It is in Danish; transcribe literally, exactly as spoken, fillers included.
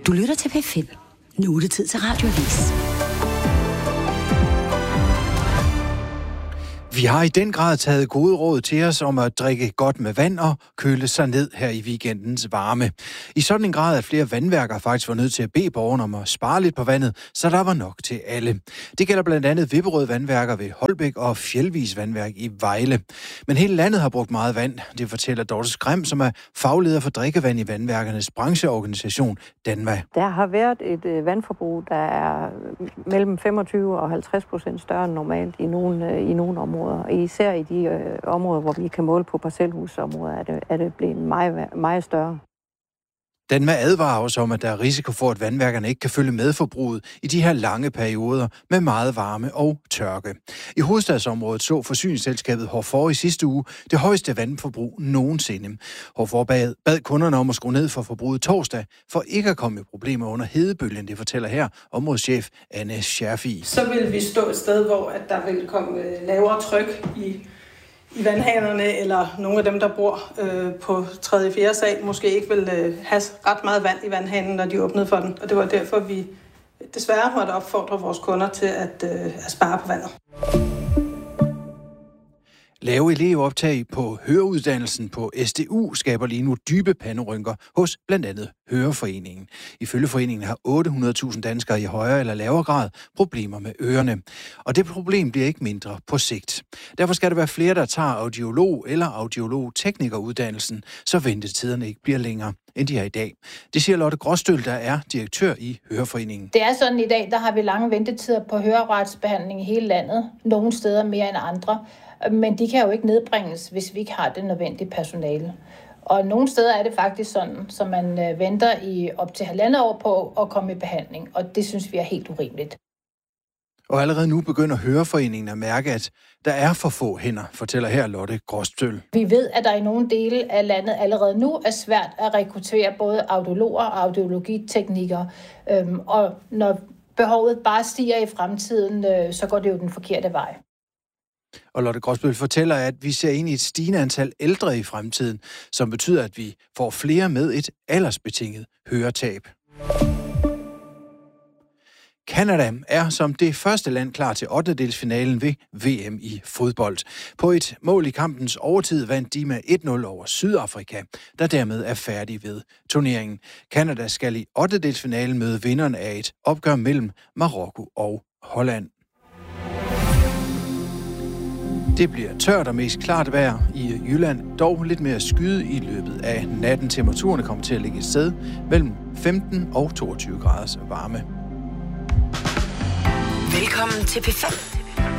Du lytter til P fem. Nu er det tid til Radioavis. Vi har i den grad taget gode råd til os om at drikke godt med vand og køle sig ned her i weekendens varme. I sådan en grad, at flere vandværker faktisk var nødt til at bede borgerne om at spare lidt på vandet, så der var nok til alle. Det gælder blandt andet Vipperød Vandværker ved Holbæk og Fjeldvis Vandværk i Vejle. Men hele landet har brugt meget vand, det fortæller Dorte Skræm, som er fagleder for drikkevand i vandværkernes brancheorganisation Danva. Der har været et vandforbrug, der er mellem femogtyve og halvtreds procent større end normalt i nogle, i nogle områder. Og især i de øh, områder, hvor vi kan måle på parcelhusområder, er det, er det blevet meget, meget større. Danva advarer også om, at der er risiko for, at vandværkerne ikke kan følge med forbruget i de her lange perioder med meget varme og tørke. I hovedstadsområdet så forsyningsselskabet Horfor i sidste uge det højeste vandforbrug nogensinde. Horfor bad, bad kunderne om at skrue ned for forbruget torsdag, for ikke at komme i problemer under hedebølgen, det fortæller her områdeschef Anne Scherfi. Så vil vi stå et sted, hvor at der vil komme lavere tryk i i vandhanerne, eller nogle af dem, der bor øh, på tredje og fjerde sal, måske ikke vil øh, have ret meget vand i vandhanen, når de åbnede for den. Og det var derfor, vi desværre måtte opfordre vores kunder til at, øh, at spare på vandet. Lave elevoptag på høreuddannelsen på S D U skaber lige nu dybe panderynker hos blandt andet Høreforeningen. Ifølge foreningen har otte hundrede tusind danskere i højere eller lavere grad problemer med ørerne. Og det problem bliver ikke mindre på sigt. Derfor skal der være flere, der tager audiolog eller audiologteknikeruddannelsen, så ventetiderne ikke bliver længere, end de er i dag. Det siger Lotte Gråstøl, der er direktør i Høreforeningen. Det er sådan i dag, der har vi lange ventetider på høreretsbehandling i hele landet. Nogle steder mere end andre. Men de kan jo ikke nedbringes, hvis vi ikke har det nødvendige personale. Og nogle steder er det faktisk sådan, så man venter i op til halvandet år på at komme i behandling. Og det synes vi er helt urimeligt. Og allerede nu begynder Høreforeningen at mærke, at der er for få hænder, fortæller her Lotte Gråstøl. Vi ved, at der i nogle dele af landet allerede nu er svært at rekruttere både audiologer og audiologiteknikere. Og når behovet bare stiger i fremtiden, så går det jo den forkerte vej. Og Lotte Gråstøl fortæller, at vi ser ind i et stigende antal ældre i fremtiden, som betyder, at vi får flere med et aldersbetinget høretab. Canada er som det første land klar til ottendedelsfinalen ved V M i fodbold. På et mål i kampens overtid vandt de med et nul over Sydafrika, der dermed er færdig ved turneringen. Canada skal i ottendedelsfinalen møde vinderen af et opgør mellem Marokko og Holland. Det bliver tørt og mest klart vejr i Jylland, dog lidt mere skyde i løbet af natten. Temperaturerne kommer til at ligge et sted mellem femten og toogtyve graders varme. Velkommen til P fem.